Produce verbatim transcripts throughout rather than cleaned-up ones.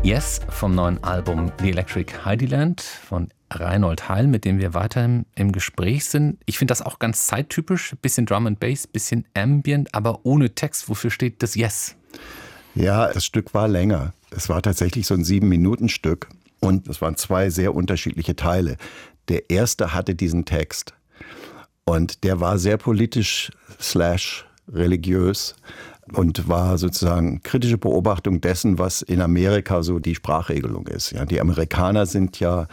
Yes vom neuen Album The Electric Heidyland von Reinhold Heil, mit dem wir weiter im Gespräch sind. Ich finde das auch ganz zeittypisch, bisschen Drum and Bass, bisschen Ambient, aber ohne Text. Wofür steht das Yes? Ja, das Stück war länger. Es war tatsächlich so ein Sieben-Minuten-Stück und es waren zwei sehr unterschiedliche Teile. Der erste hatte diesen Text und der war sehr politisch slash religiös und war sozusagen kritische Beobachtung dessen, was in Amerika so die Sprachregelung ist. Ja, die Amerikaner sind ja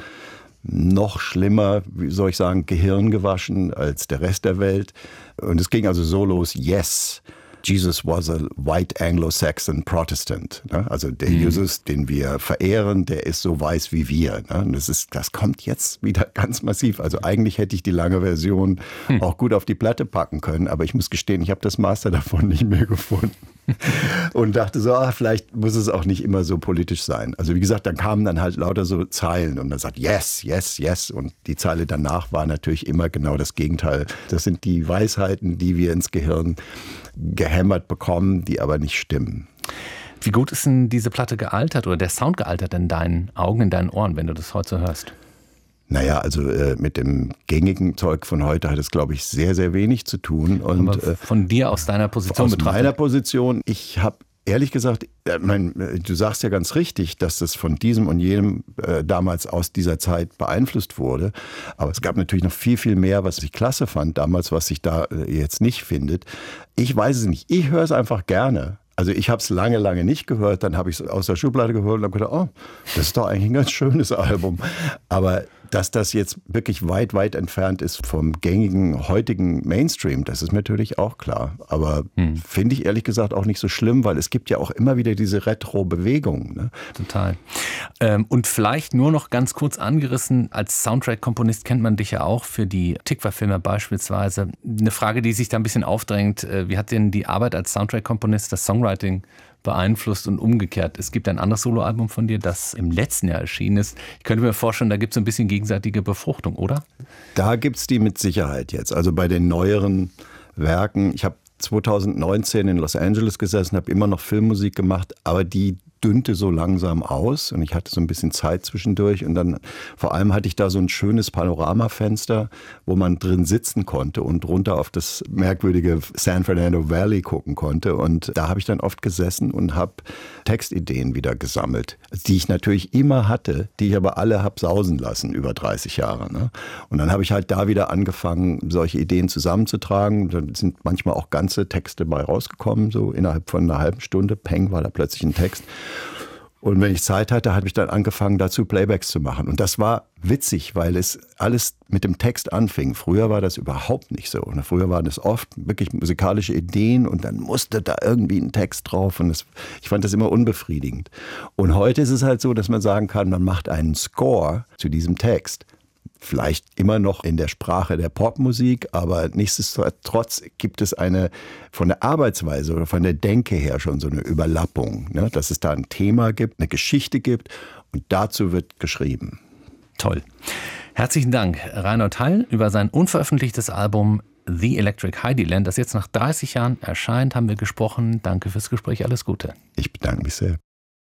noch schlimmer, wie soll ich sagen, gehirngewaschen als der Rest der Welt. Und es ging also so los, yes, Jesus was a white Anglo-Saxon Protestant. Also der mhm. Jesus, den wir verehren, der ist so weiß wie wir. Und das ist, das kommt jetzt wieder ganz massiv. Also eigentlich hätte ich die lange Version mhm. auch gut auf die Platte packen können. Aber ich muss gestehen, ich habe das Master davon nicht mehr gefunden. Und dachte so, ah, vielleicht muss es auch nicht immer so politisch sein. Also wie gesagt, dann kamen dann halt lauter so Zeilen und man sagt yes, yes, yes. Und die Zeile danach war natürlich immer genau das Gegenteil. Das sind die Weisheiten, die wir ins Gehirn gehämmert bekommen, die aber nicht stimmen. Wie gut ist denn diese Platte gealtert oder der Sound gealtert in deinen Augen, in deinen Ohren, wenn du das heute so hörst? Naja, also äh, mit dem gängigen Zeug von heute hat es, glaube ich, sehr, sehr wenig zu tun. Und, Aber von dir aus deiner Position aus betrachtet? Aus meiner Position, ich habe ehrlich gesagt, äh, mein, du sagst ja ganz richtig, dass das von diesem und jenem äh, damals aus dieser Zeit beeinflusst wurde. Aber es gab natürlich noch viel, viel mehr, was ich klasse fand damals, was sich da äh, jetzt nicht findet. Ich weiß es nicht. Ich höre es einfach gerne. Also ich habe es lange, lange nicht gehört. Dann habe ich es aus der Schublade gehört und habe gedacht, oh, das ist doch eigentlich ein ganz schönes Album. Aber dass das jetzt wirklich weit, weit entfernt ist vom gängigen heutigen Mainstream, das ist mir natürlich auch klar. Aber hm. finde ich ehrlich gesagt auch nicht so schlimm, weil es gibt ja auch immer wieder diese Retro-Bewegung. Ne? Total. Ähm, und vielleicht nur noch ganz kurz angerissen, als Soundtrack-Komponist kennt man dich ja auch für die Tikva-Filme beispielsweise. Eine Frage, die sich da ein bisschen aufdrängt, äh, wie hat denn die Arbeit als Soundtrack-Komponist das Songwriting beeinflusst und umgekehrt? Es gibt ein anderes Soloalbum von dir, das im letzten Jahr erschienen ist. Ich könnte mir vorstellen, da gibt es ein bisschen gegenseitige Befruchtung, oder? Da gibt es die mit Sicherheit jetzt. Also bei den neueren Werken. Ich habe zwanzig neunzehn in Los Angeles gesessen, habe immer noch Filmmusik gemacht, aber die dünnte so langsam aus und ich hatte so ein bisschen Zeit zwischendurch und dann vor allem hatte ich da so ein schönes Panoramafenster, wo man drin sitzen konnte und runter auf das merkwürdige San Fernando Valley gucken konnte und da habe ich dann oft gesessen und habe Textideen wieder gesammelt, die ich natürlich immer hatte, die ich aber alle habe sausen lassen über dreißig Jahre. Ne? Und dann habe ich halt da wieder angefangen, solche Ideen zusammenzutragen. Da sind manchmal auch ganze Texte bei rausgekommen, so innerhalb von einer halben Stunde, peng, war da plötzlich ein Text. Und wenn ich Zeit hatte, habe ich dann angefangen, dazu Playbacks zu machen. Und das war witzig, weil es alles mit dem Text anfing. Früher war das überhaupt nicht so. Früher waren das oft wirklich musikalische Ideen und dann musste da irgendwie ein Text drauf. Und das, ich fand das immer unbefriedigend. Und heute ist es halt so, dass man sagen kann, man macht einen Score zu diesem Text. Vielleicht immer noch in der Sprache der Popmusik, aber nichtsdestotrotz gibt es eine von der Arbeitsweise oder von der Denke her schon so eine Überlappung, ne? Dass es da ein Thema gibt, eine Geschichte gibt und dazu wird geschrieben. Toll. Herzlichen Dank, Reinhold Heil, über sein unveröffentlichtes Album The Electric Heidyland, das jetzt nach dreißig Jahren erscheint, haben wir gesprochen. Danke fürs Gespräch, alles Gute. Ich bedanke mich sehr.